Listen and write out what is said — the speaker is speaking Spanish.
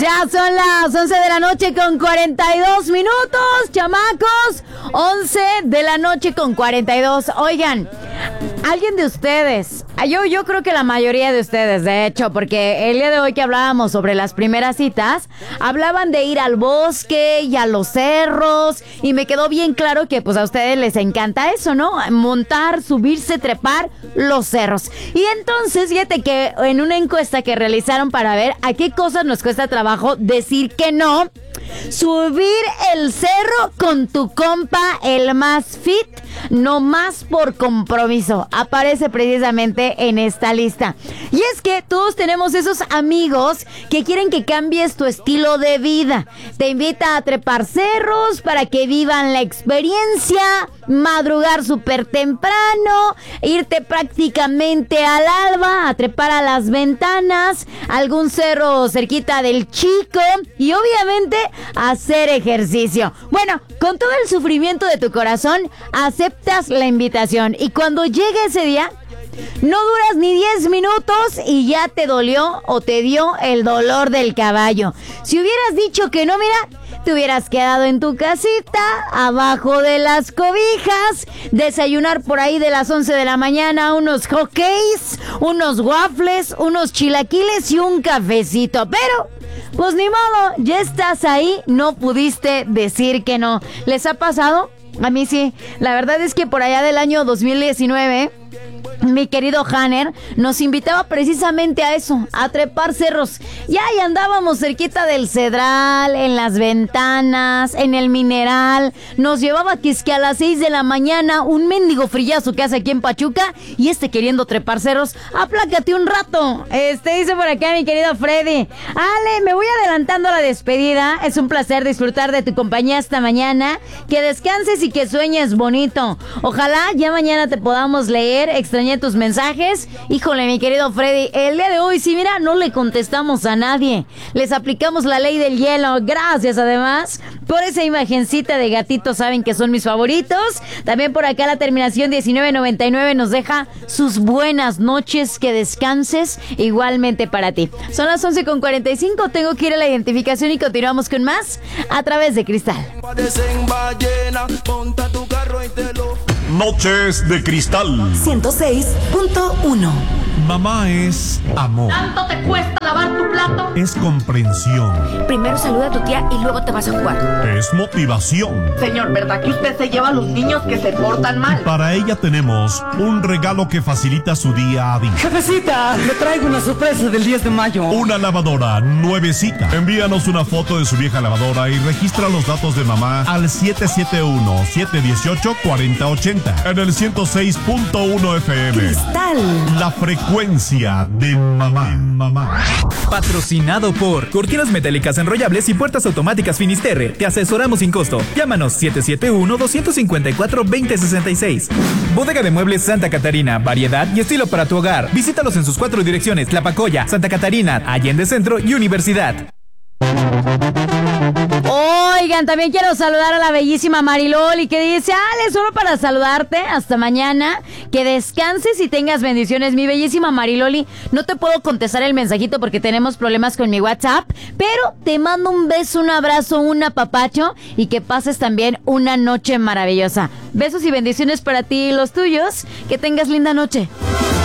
Ya son las 11 de la noche con 42 minutos, chamacos. 11 de la noche con 42. Oigan, alguien de ustedes, yo creo que la mayoría de ustedes, de hecho, porque el día de hoy que hablábamos sobre las primeras citas, hablaban de ir al bosque y a los cerros, y me quedó bien claro que pues a ustedes les encanta eso, ¿no? Montar, subirse, trepar los cerros. Y entonces, fíjate que en una encuesta que realizaron para ver a qué cosas nos cuesta trabajo decir que no, subir el cerro con tu compa, el más fit, no más por compromiso, aparece precisamente en esta lista. Y es que todos tenemos esos amigos que quieren que cambies tu estilo de vida. Te invita a trepar cerros para que vivan la experiencia, madrugar súper temprano, irte prácticamente al alba a trepar a las ventanas, algún cerro cerquita del Chico y obviamente hacer ejercicio. Bueno, con todo el sufrimiento de tu corazón, aceptas la invitación y cuando llegue ese día, no duras ni 10 minutos y ya te dolió o te dio el dolor del caballo. Si hubieras dicho que no, mira, te hubieras quedado en tu casita, abajo de las cobijas, desayunar por ahí de las 11 de la mañana, unos hotcakes, unos waffles, unos chilaquiles y un cafecito. Pero, pues ni modo, ya estás ahí, no pudiste decir que no. ¿Les ha pasado? A mí sí. La verdad es que por allá del año 2019... mi querido Hanner nos invitaba precisamente a eso, a trepar cerros. Y ahí andábamos cerquita del Cedral, en las Ventanas, en el Mineral. Nos llevaba que es que a las 6 de la mañana un mendigo frillazo que hace aquí en Pachuca y queriendo trepar cerros. Aplácate un rato. Dice por acá mi querido Freddy: Ale, me voy adelantando a la despedida. Es un placer disfrutar de tu compañía esta mañana. Que descanses y que sueñes bonito. Ojalá ya mañana te podamos leer. Extrañé tus mensajes. Híjole, mi querido Freddy, el día de hoy, sí, mira, no le contestamos a nadie. Les aplicamos la ley del hielo. Gracias, además, por esa imagencita de gatito. Saben que son mis favoritos. También por acá la terminación 1999 nos deja sus buenas noches. Que descanses. Igualmente para ti. Son las 11:45. Tengo que ir a la identificación y continuamos con más a través de Cristal. Noches de Cristal 106.1. Mamá es amor. ¿Tanto te cuesta lavar tu plato? Es comprensión. Primero saluda a tu tía y luego te vas a jugar. Es motivación. Señor, ¿verdad que usted se lleva a los niños que se portan mal? Para ella tenemos un regalo que facilita su día a día. Jefecita, le traigo una sorpresa del 10 de mayo. Una lavadora nuevecita. Envíanos una foto de su vieja lavadora y registra los datos de mamá al 771-718-4080 en el 106.1 FM. Cristal, la frecuencia de mamá. Patrocinado por Cortinas Metálicas Enrollables y Puertas Automáticas Finisterre. Te asesoramos sin costo. Llámanos 771-254-2066. Bodega de Muebles Santa Catarina. Variedad y estilo para tu hogar. Visítalos en sus 4 direcciones: La Pacoya, Santa Catarina, Allende Centro y Universidad. Oigan, también quiero saludar a la bellísima Mariloli, que dice: Ale, solo para saludarte, hasta mañana, que descanses y tengas bendiciones. Mi bellísima Mariloli, no te puedo contestar el mensajito porque tenemos problemas con mi WhatsApp, pero te mando un beso, un abrazo, un apapacho y que pases también una noche maravillosa. Besos y bendiciones para ti y los tuyos, que tengas linda noche.